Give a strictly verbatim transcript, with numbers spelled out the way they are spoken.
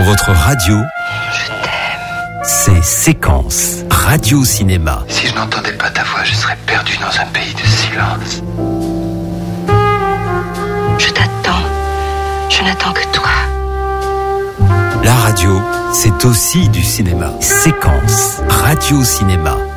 votre radio, Je t'aime. c'est Séquence Radio Cinéma. Si je n'entendais pas ta voix, je serais perdu dans un pays de silence. Je t'attends. Je n'attends que toi. La radio, c'est aussi du cinéma. Séquence Radio Cinéma.